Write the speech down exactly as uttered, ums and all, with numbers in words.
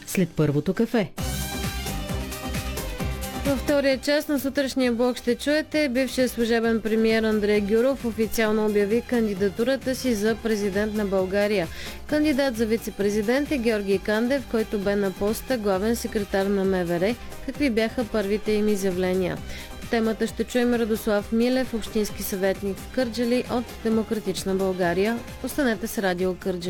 след първото кафе. Във втория част на сутрешния блок ще чуете: бившият служебен премиер Андрей Гюров официално обяви кандидатурата си за президент на България. Кандидат за вице-президент е Георги Кандев, който бе на поста главен секретар на МВР. Какви бяха първите им изявления? По темата ще чуем Радослав Милев, общински съветник в Кърджали от Демократична България. Останете с Радио Кърджали.